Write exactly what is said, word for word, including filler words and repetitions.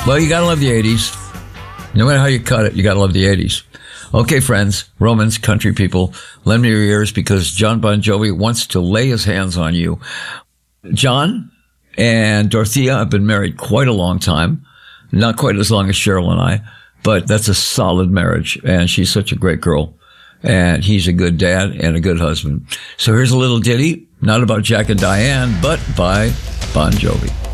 Well, you gotta love the eighties. No matter how you cut it, you gotta love the eighties. Okay, friends, Romans, country people, lend me your ears because John Bon Jovi wants to lay his hands on you. John and Dorothea have been married quite a long time. Not quite as long as Cheryl and I, but that's a solid marriage. And she's such a great girl. And he's a good dad and a good husband. So here's a little ditty, not about Jack and Diane, but by Bon Jovi.